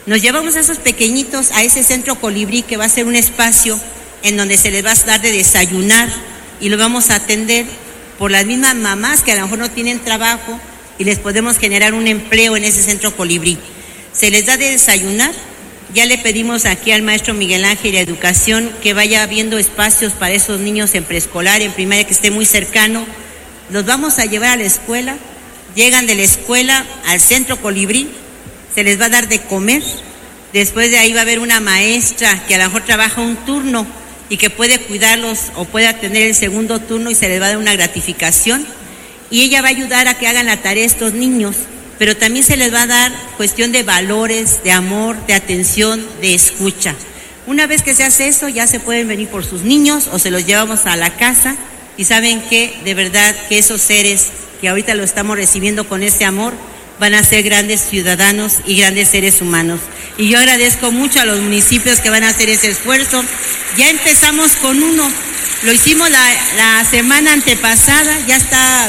Nos llevamos a esos pequeñitos a ese centro Colibrí, que va a ser un espacio en donde se les va a dar de desayunar y lo vamos a atender por las mismas mamás que a lo mejor no tienen trabajo y les podemos generar un empleo en ese centro Colibrí. Se les da de desayunar. Ya le pedimos aquí al maestro Miguel Ángel de Educación que vaya viendo espacios para esos niños en preescolar, en primaria, que esté muy cercano. Los vamos a llevar a la escuela, llegan de la escuela al centro Colibrí, se les va a dar de comer. Después de ahí va a haber una maestra que a lo mejor trabaja un turno y que puede cuidarlos o puede atender el segundo turno y se les va a dar una gratificación. Y ella va a ayudar a que hagan la tarea estos niños, pero también se les va a dar cuestión de valores, de amor, de atención, de escucha. Una vez que se hace eso, ya se pueden venir por sus niños o se los llevamos a la casa y saben que de verdad que esos seres que ahorita lo estamos recibiendo con ese amor van a ser grandes ciudadanos y grandes seres humanos. Y yo agradezco mucho a los municipios que van a hacer ese esfuerzo. Ya empezamos con uno, lo hicimos la semana antepasada, ya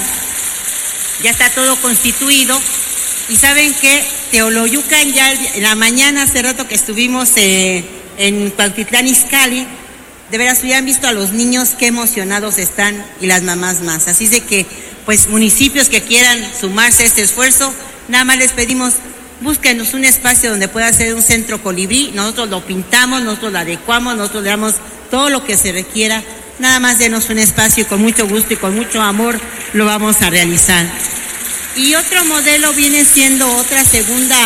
está todo constituido. Y saben que Teoloyucan, ya en la mañana, hace rato que estuvimos en Cuautitlán Izcalli, de veras hubieran visto a los niños qué emocionados están y las mamás más. Así de que, pues, municipios que quieran sumarse a este esfuerzo, nada más les pedimos, búsquenos un espacio donde pueda ser un centro Colibrí, nosotros lo pintamos, nosotros lo adecuamos, nosotros le damos todo lo que se requiera, nada más denos un espacio y con mucho gusto y con mucho amor lo vamos a realizar. Y otro modelo viene siendo otra segunda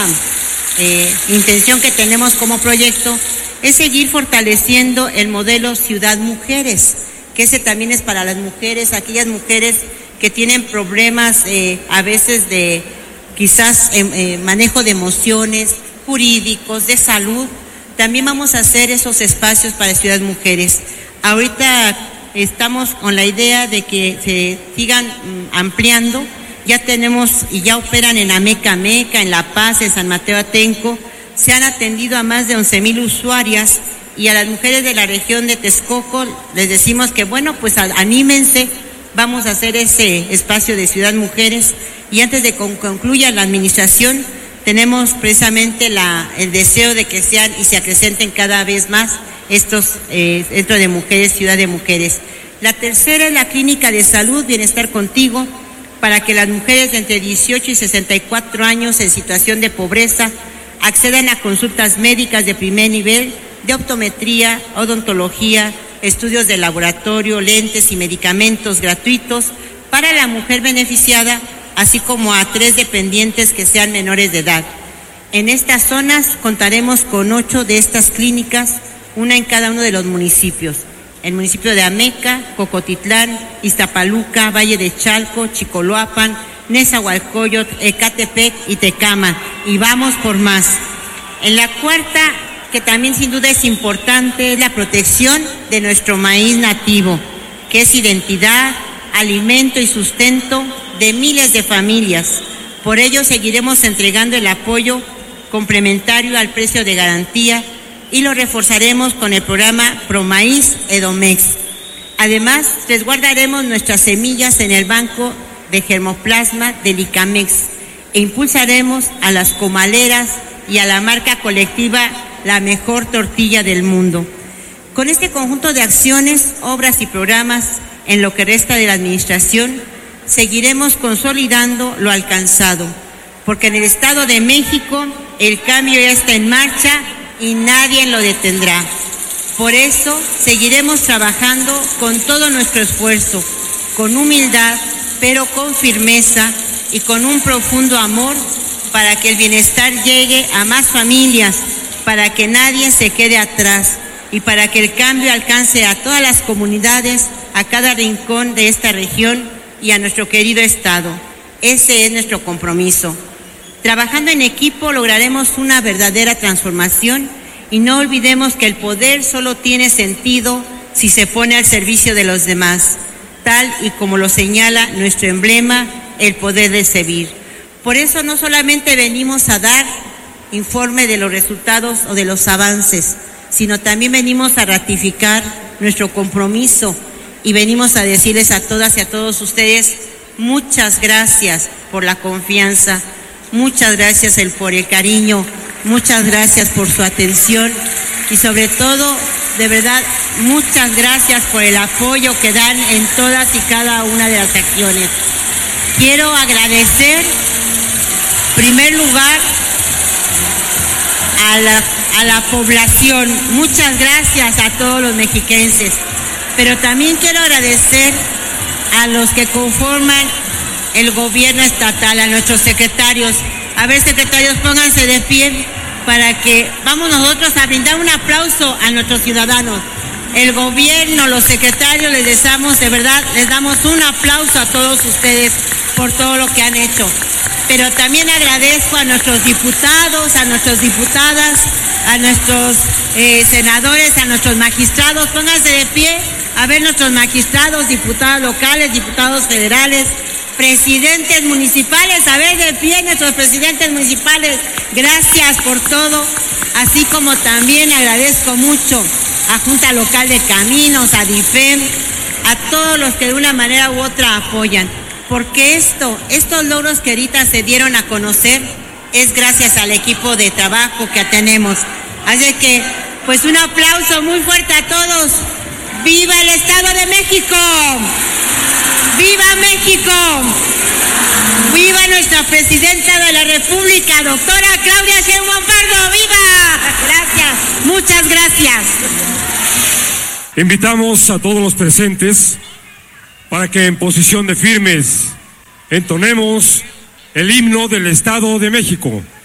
intención que tenemos como proyecto, es seguir fortaleciendo el modelo Ciudad Mujeres, que ese también es para las mujeres, aquellas mujeres que tienen problemas a veces de quizás manejo de emociones, jurídicos, de salud. También vamos a hacer esos espacios para Ciudad Mujeres. Ahorita estamos con la idea de que se sigan ampliando. Ya tenemos y ya operan en Ameca, en La Paz, en San Mateo Atenco. Se han atendido a más de 11,000 usuarias y a las mujeres de la región de Texcoco les decimos que bueno, pues anímense, vamos a hacer ese espacio de Ciudad Mujeres y antes de que concluya la administración tenemos precisamente el deseo de que sean y se acrecenten cada vez más estos centros de mujeres, Ciudad de Mujeres. La tercera es la Clínica de Salud Bienestar Contigo, para que las mujeres de entre 18 y 64 años en situación de pobreza accedan a consultas médicas de primer nivel, de optometría, odontología, estudios de laboratorio, lentes y medicamentos gratuitos para la mujer beneficiada, así como a 3 dependientes que sean menores de edad. En estas zonas contaremos con 8 de estas clínicas, una en cada uno de los municipios. El municipio de Ameca, Cocotitlán, Iztapaluca, Valle de Chalco, Chicoloapan, Nezahualcóyotl, Ecatepec y Tecámac. Y vamos por más. En la cuarta, que también sin duda es importante, es la protección de nuestro maíz nativo, que es identidad, alimento y sustento de miles de familias. Por ello seguiremos entregando el apoyo complementario al precio de garantía y lo reforzaremos con el programa ProMaíz Edomex. Además, resguardaremos nuestras semillas en el banco de germoplasma del ICAMEX e impulsaremos a las comaleras y a la marca colectiva La Mejor Tortilla del Mundo. Con este conjunto de acciones, obras y programas en lo que resta de la administración, seguiremos consolidando lo alcanzado, porque en el Estado de México el cambio ya está en marcha y nadie lo detendrá. Por eso seguiremos trabajando con todo nuestro esfuerzo, con humildad, pero con firmeza y con un profundo amor para que el bienestar llegue a más familias, para que nadie se quede atrás y para que el cambio alcance a todas las comunidades, a cada rincón de esta región y a nuestro querido Estado. Ese es nuestro compromiso. Trabajando en equipo lograremos una verdadera transformación y no olvidemos que el poder solo tiene sentido si se pone al servicio de los demás, tal y como lo señala nuestro emblema, el poder de servir. Por eso no solamente venimos a dar informe de los resultados o de los avances, sino también venimos a ratificar nuestro compromiso y venimos a decirles a todas y a todos ustedes muchas gracias por la confianza, muchas gracias por el cariño, muchas gracias por su atención y sobre todo, de verdad, muchas gracias por el apoyo que dan en todas y cada una de las acciones. Quiero agradecer, en primer lugar, a la población. Muchas gracias a todos los mexiquenses. Pero también quiero agradecer a los que conforman el gobierno estatal, a nuestros secretarios. A ver, secretarios, pónganse de pie para que vamos nosotros a brindar un aplauso a nuestros ciudadanos. El gobierno, los secretarios, les damos, de verdad, les damos un aplauso a todos ustedes por todo lo que han hecho. Pero también agradezco a nuestros diputados, a nuestras diputadas, a nuestros senadores, a nuestros magistrados. Pónganse de pie, a ver, nuestros magistrados, diputados locales, diputados federales, presidentes municipales, a ver, de pie nuestros presidentes municipales. Gracias por todo, así como también agradezco mucho a Junta Local de Caminos, a DIFEM, a todos los que de una manera u otra apoyan. Porque estos logros que ahorita se dieron a conocer es gracias al equipo de trabajo que tenemos. Así que, pues un aplauso muy fuerte a todos. ¡Viva el Estado de México! ¡Viva México! ¡Viva nuestra Presidenta de la República, doctora Claudia Sheinbaum Pardo! ¡Viva! Gracias, muchas gracias. Invitamos a todos los presentes para que en posición de firmes entonemos el himno del Estado de México.